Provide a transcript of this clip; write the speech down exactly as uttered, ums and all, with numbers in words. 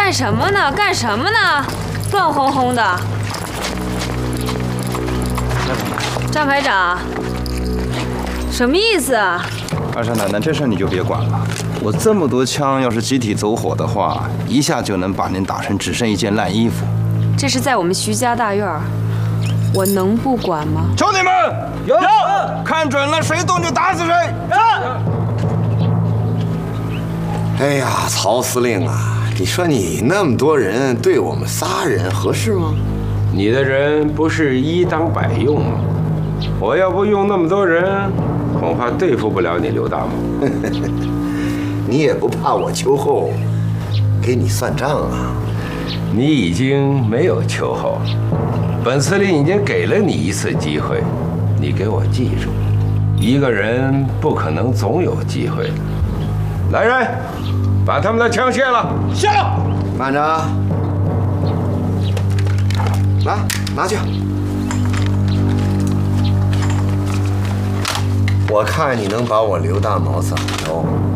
干什么呢？干什么呢？乱哄哄的。张排长，什么意思啊？ 二少奶奶，这事你就别管了。我这么多枪，要是集体走火的话，一下就能把您打成只剩一件烂衣服。 这是在我们徐家大院儿，我能不管吗？ 兄弟们，有，看准了，谁动就打死谁。 哎呀，曹司令啊，你说你那么多人对我们仨人合适吗？ 你的人不是一当百用吗？我要不用那么多人，恐怕对付不了你刘大毛。 你也不怕我秋后给你算账啊？ 你已经没有秋后，本司令已经给了你一次机会，你给我记住，一个人不可能总有机会的。来人，把他们的枪卸了。 卸了。慢着，来拿去。我看你能把我刘大毛怎么着？